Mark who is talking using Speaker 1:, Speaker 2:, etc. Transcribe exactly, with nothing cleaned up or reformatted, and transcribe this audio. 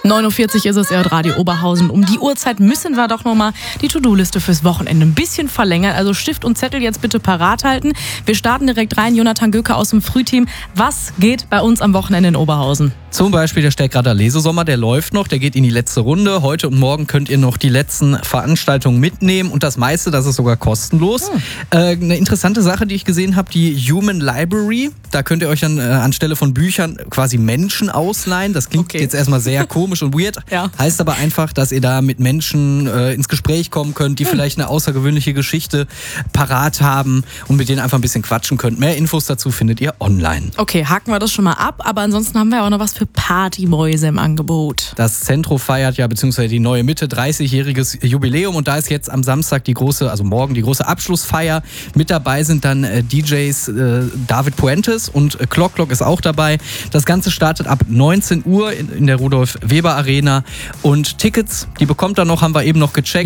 Speaker 1: neun Uhr vierzig ist es, Radio Oberhausen. Um die Uhrzeit müssen wir doch nochmal die To-Do-Liste fürs Wochenende ein bisschen verlängern. Also Stift und Zettel jetzt bitte parat halten. Wir starten direkt rein. Jonathan Göke aus dem Frühteam. Was geht bei uns am Wochenende in Oberhausen?
Speaker 2: Zum Beispiel der Steckrader Lesesommer, der läuft noch, der geht in die letzte Runde. Heute und morgen könnt ihr noch die letzten Veranstaltungen mitnehmen und das meiste, das ist sogar kostenlos. Hm. Äh, eine interessante Sache, die ich gesehen habe, die Human Library. Da könnt ihr euch dann äh, anstelle von Büchern quasi Menschen ausleihen. Das klingt okay. jetzt erstmal sehr komisch und weird. Ja. Heißt aber einfach, dass ihr da mit Menschen äh, ins Gespräch kommen könnt, die hm. vielleicht eine außergewöhnliche Geschichte parat haben und mit denen einfach ein bisschen quatschen könnt. Mehr Infos dazu findet ihr online.
Speaker 1: Okay, haken wir das schon mal ab. Aber ansonsten haben wir auch noch was für Partymäuse im Angebot.
Speaker 2: Das Zentro feiert ja, beziehungsweise die Neue Mitte, dreißigjähriges Jubiläum und da ist jetzt am Samstag die große, also morgen die große Abschlussfeier. Mit dabei sind dann äh, D Js äh, David Puentes und äh, Clock Clock ist auch dabei. Das Ganze startet ab neunzehn Uhr in, in der Rudolf-Weber-Arena und Tickets, die bekommt ihr noch, haben wir eben noch gecheckt.